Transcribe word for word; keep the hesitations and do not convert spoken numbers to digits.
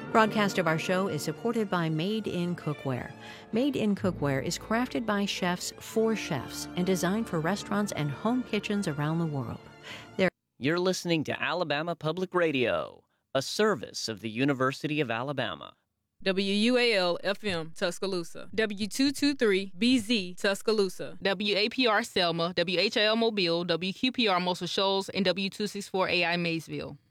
Broadcast of our show is supported by Made in Cookware. Made in Cookware is crafted by chefs for chefs and designed for restaurants and home kitchens around the world. They're You're listening to Alabama Public Radio, a service of the University of Alabama. W U A L F M Tuscaloosa, W two twenty-three B Z Tuscaloosa, W A P R Selma, W H I L Mobile, W Q P R Muscle Shoals, and W two sixty-four A I Maysville.